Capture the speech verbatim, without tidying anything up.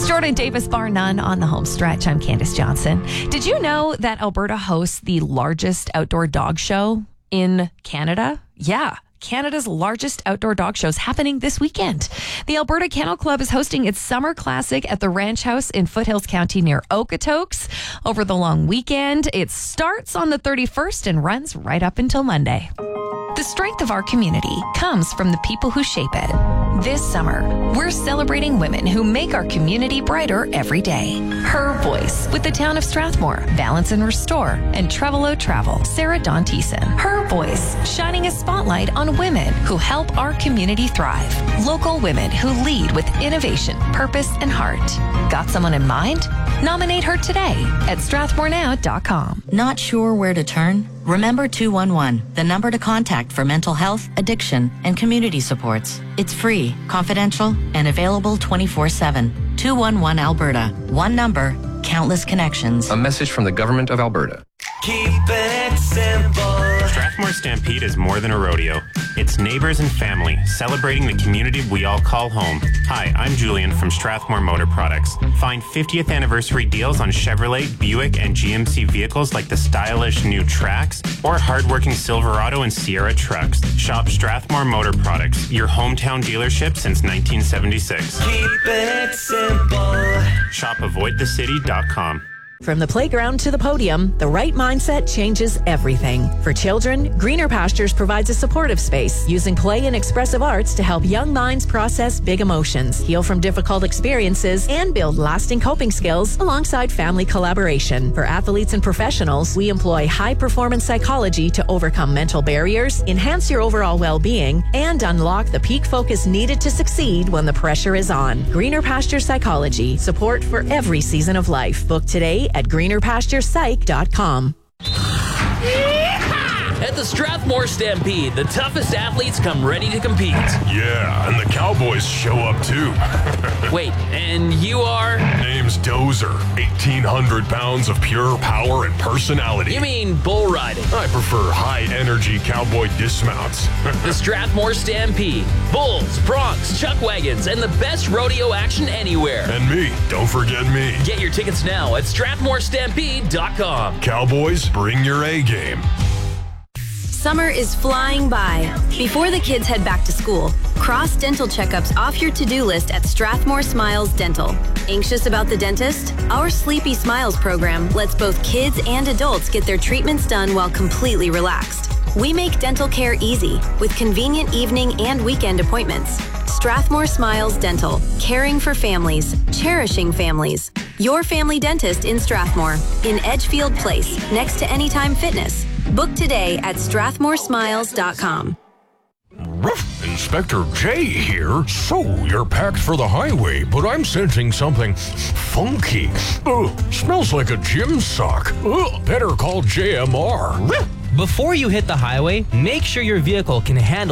It's Jordan Davis, bar none, on the home stretch. I'm Candace Johnson. Did you know that Alberta hosts the largest outdoor dog show in Canada? Yeah. Canada's largest outdoor dog show is happening this weekend. The Alberta Kennel Club is hosting its Summer Classic at the Ranch House in Foothills County near Okotoks over the long weekend. It starts on the thirty-first and runs right up until Monday. The strength of our community comes from the people who shape it. This summer, we're celebrating women who make our community brighter every day. Her Voice with the town of Strathmore, Balance and Restore, and Trevelo Travel, Sarah Dawn Thiessen. Her Voice, shining a spotlight on women who help our community thrive. Local women who lead with innovation, purpose, and heart. Got someone in mind? Nominate her today at strathmore now dot com. Not sure where to turn? Remember two one one, the number to contact for mental health, addiction, and community supports. It's free, confidential, and available twenty-four seven. two one one Alberta. One number, countless connections. A message from the Government of Alberta. Keep it simple. Strathmore Stampede is more than a rodeo. It's neighbors and family, celebrating the community we all call home. Hi, I'm Julian from Strathmore Motor Products. Find fiftieth anniversary deals on Chevrolet, Buick, and G M C vehicles like the stylish new Trax or hardworking Silverado and Sierra trucks. Shop Strathmore Motor Products, your hometown dealership since nineteen seventy-six. Keep it simple. Shop avoid the city dot com. From the playground to the podium, the right mindset changes everything. For children, Greener Pastures provides a supportive space using play and expressive arts to help young minds process big emotions, heal from difficult experiences, and build lasting coping skills alongside family collaboration. For athletes and professionals, we employ high-performance psychology to overcome mental barriers, enhance your overall well-being, and unlock the peak focus needed to succeed when the pressure is on. Greener Pastures Psychology, support for every season of life. Book today at greener pastures psych dot com. At the Strathmore Stampede, the toughest athletes come ready to compete. Yeah, and the Cowboys show up too. Wait, and you are? Name's Dozer. eighteen hundred pounds of pure power and personality. You mean bull riding? I prefer high-energy cowboy dismounts. The Strathmore Stampede. Bulls, broncs, chuck wagons, and the best rodeo action anywhere. And me. Don't forget me. Get your tickets now at strathmore stampede dot com. Cowboys, bring your A-game. Summer is flying by. Before the kids head back to school, cross dental checkups off your to-do list at Strathmore Smiles Dental. Anxious about the dentist? Our Sleepy Smiles program lets both kids and adults get their treatments done while completely relaxed. We make dental care easy with convenient evening and weekend appointments. Strathmore Smiles Dental, caring for families, cherishing families. Your family dentist in Strathmore, in Edgefield Place, next to Anytime Fitness. Book today at strathmore smiles dot com. Inspector J here. So, you're packed for the highway, but I'm sensing something funky. Ugh, smells like a gym sock. Ugh, better call J M R. Before you hit the highway, make sure your vehicle can handle